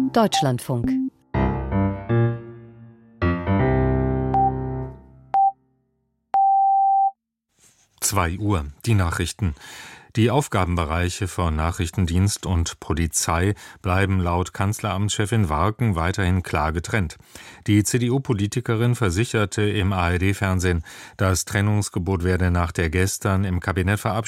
Deutschlandfunk. Uhr, die Nachrichten. Die Aufgabenbereiche von Nachrichtendienst und Polizei bleiben laut Kanzleramtschefin Warken weiterhin klar getrennt. Die CDU-Politikerin versicherte im ARD-Fernsehen, das Trennungsgebot werde nach der gestern im Kabinett verabschiedeten